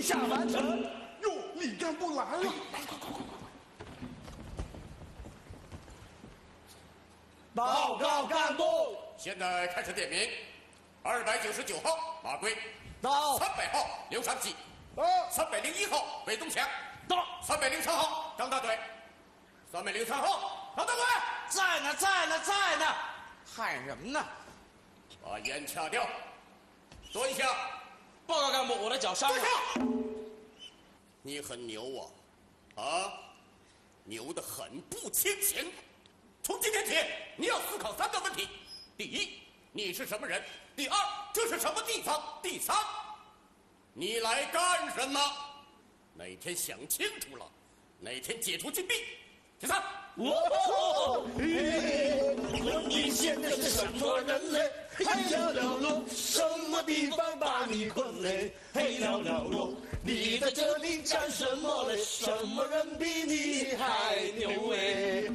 下完成。 哟，李干部来了！ 报告干部。 现在开始点名。299号马贵到。 300号刘长喜。 到。 301号韦东强。 到。 303号张大嘴。303号张大嘴。 在呢，在呢，在呢。害人呢！ 把烟掐掉。蹲下。 报告干部，我的脚伤了。 你很牛啊，牛得很不清闲。从今天起，你要思考3个问题：第一，你是什么人；第二，这是什么地方；第三，你来干什么？哪天想清楚了，哪天解除禁闭。第三， 你现在是什么人类？嘿了了喽，什么地方把你困嘞？嘿了了喽，你在这里干什么嘞？什么人比你还牛哎？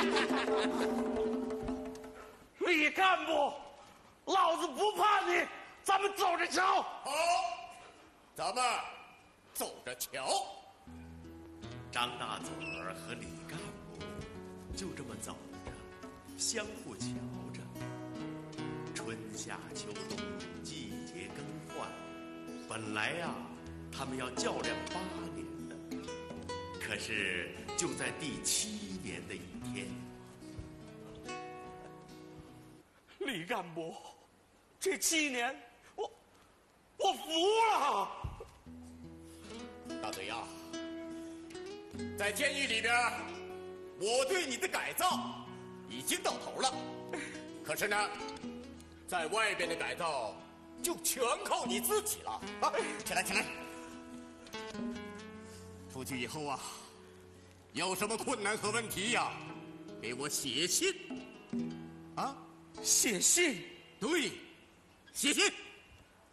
李干部，老子不怕你，咱们走着瞧。 好，咱们走着瞧。 张大嘴儿和李干部就这么走着，相互瞧着。春夏秋冬，季节更换。本来呀，他们要较量8年的，可是就在第7年的一天， 李干部，这7年，我服了。 大嘴呀，在监狱里边，我对你的改造已经到头了。可是呢，在外边的改造就全靠你自己了。啊，起来起来！出去以后啊，有什么困难和问题呀，给我写信。啊， 写信？ 对，写信。